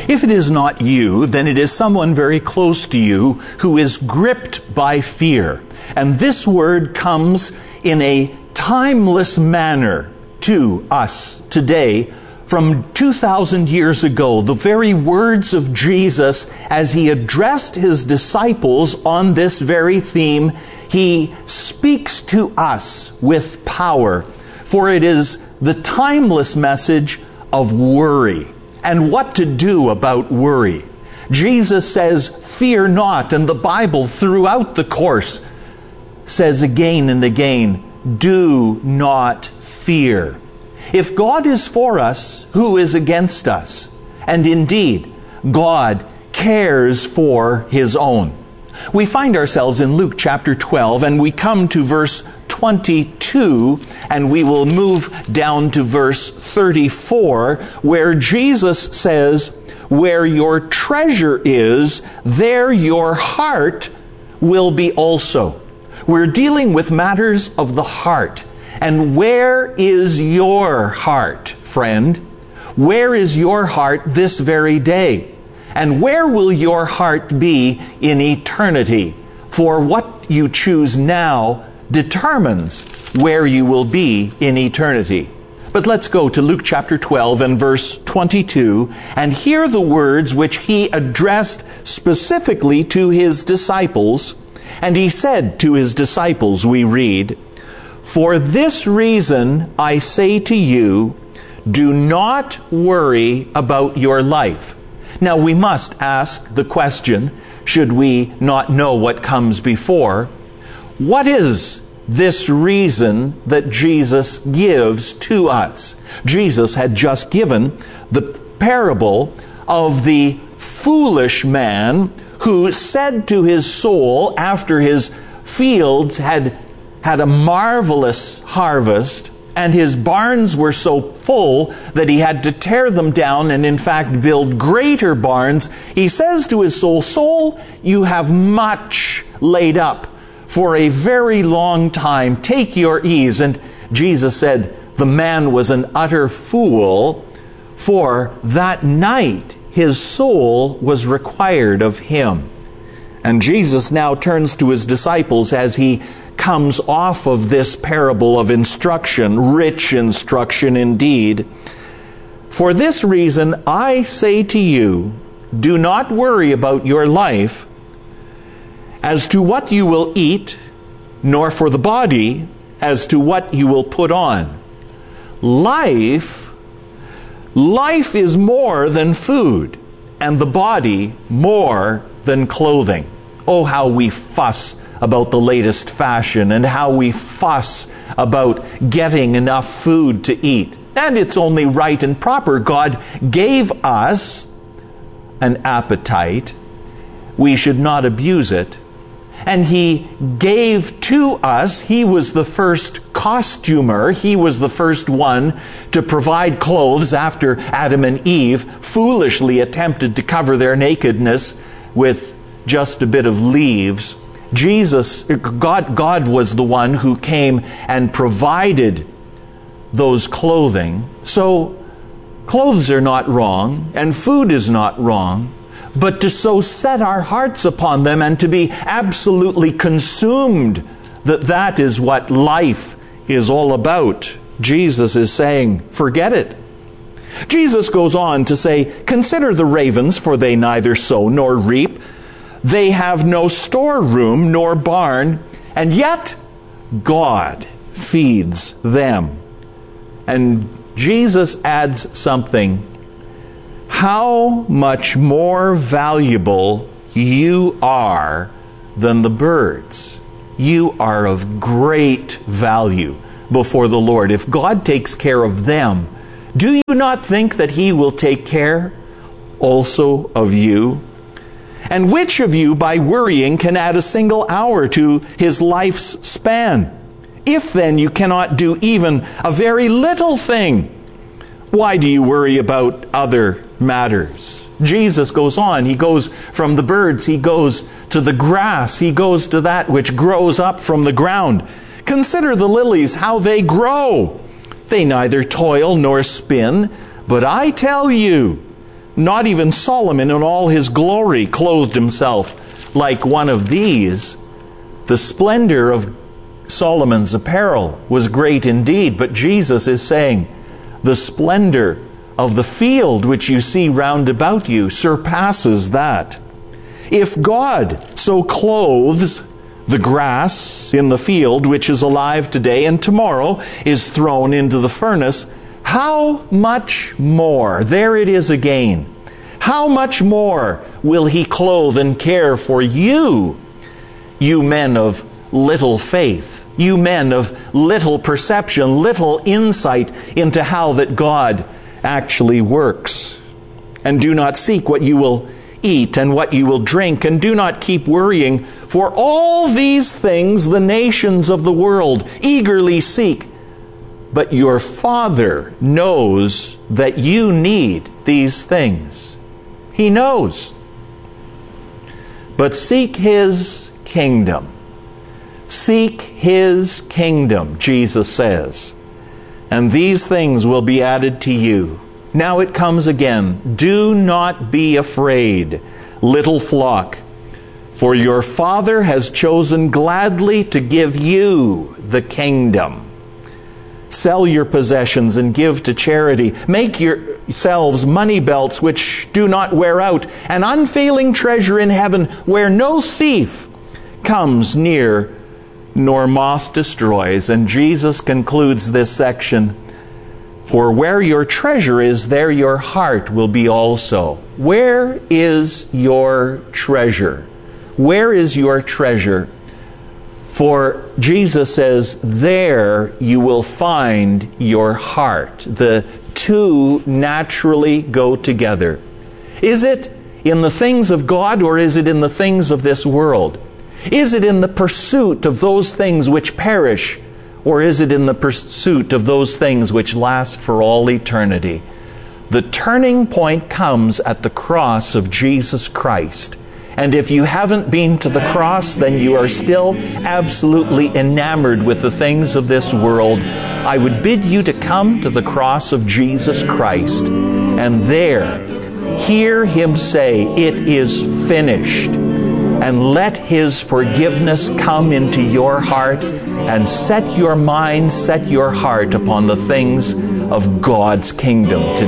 If it is not you, then it is someone very close to you who is gripped by fear. And this word comes in a timeless manner to us today from 2,000 years ago. The very words of Jesus as he addressed his disciples on this very theme, he speaks to us with power. For it is the timeless message of worry and what to do about worry. Jesus says, fear not, and the Bible throughout the course says again and again, do not fear. If God is for us, who is against us? And indeed, God cares for his own. We find ourselves in Luke chapter 12, and we come to verse 22, and we will move down to verse 34, where Jesus says, where your treasure is, there your heart will be also. We're dealing with matters of the heart. And where is your heart, friend? Where is your heart this very day? And where will your heart be in eternity? For what you choose now determines where you will be in eternity. But let's go to Luke chapter 12 and verse 22 and hear the words which he addressed specifically to his disciples. And he said to his disciples, we read, for this reason I say to you, do not worry about your life. Now we must ask the question, should we not know what comes before? What is this reason that Jesus gives to us? Jesus had just given the parable of the foolish man who said to his soul after his fields had a marvelous harvest, and his barns were so full that he had to tear them down and in fact build greater barns. He says to his soul, soul, you have much laid up for a very long time. Take your ease. And Jesus said, the man was an utter fool, for that night his soul was required of him. And Jesus now turns to his disciples as he comes off of this parable of instruction, rich instruction indeed. For this reason, I say to you, do not worry about your life as to what you will eat, nor for the body as to what you will put on. Life is more than food, and the body more than clothing. Oh, how we fuss about the latest fashion and how we fuss about getting enough food to eat. And it's only right and proper. God gave us an appetite. We should not abuse it. And he gave to us, he was the first costumer, he was the first one to provide clothes after Adam and Eve foolishly attempted to cover their nakedness with just a bit of leaves. God was the one who came and provided those clothing. So clothes are not wrong and food is not wrong, but to so set our hearts upon them and to be absolutely consumed that is what life is all about. Jesus is saying, forget it. Jesus goes on to say, consider the ravens, for they neither sow nor reap. They have no storeroom nor barn, and yet God feeds them. And Jesus adds something. How much more valuable you are than the birds. You are of great value before the Lord. If God takes care of them, do you not think that he will take care also of you? And which of you, by worrying, can add a single hour to his life's span? If then you cannot do even a very little thing, why do you worry about other matters? Jesus goes on. He goes from the birds. He goes to the grass. He goes to that which grows up from the ground. Consider the lilies, how they grow. They neither toil nor spin. But I tell you, Not even Solomon in all his glory clothed himself like one of these. The splendor of Solomon's apparel was great indeed, but Jesus is saying, the splendor of the field which you see round about you surpasses that. If God so clothes the grass in the field, which is alive today and tomorrow is thrown into the furnace, how much more, there it is again, how much more will He clothe and care for you, you men of little faith, you men of little perception, little insight into how that God actually works. And do not seek what you will eat and what you will drink, and do not keep worrying, for all these things the nations of the world eagerly seek. But your Father knows that you need these things. He knows. But seek His kingdom. Seek His kingdom, Jesus says, and these things will be added to you. Now it comes again. Do not be afraid, little flock, for your Father has chosen gladly to give you the kingdom. Sell your possessions and give to charity. Make yourselves money belts which do not wear out, an unfailing treasure in heaven where no thief comes near nor moth destroys. And Jesus concludes this section, for where your treasure is, there your heart will be also. Where is your treasure? Where is your treasure? For Jesus says, there you will find your heart. The two naturally go together. Is it in the things of God, or is it in the things of this world? Is it in the pursuit of those things which perish, or is it in the pursuit of those things which last for all eternity? The turning point comes at the cross of Jesus Christ. And if you haven't been to the cross, then you are still absolutely enamored with the things of this world. I would bid you to come to the cross of Jesus Christ, and there hear Him say, "It is finished." And let His forgiveness come into your heart, and set your mind, set your heart upon the things of God's kingdom today.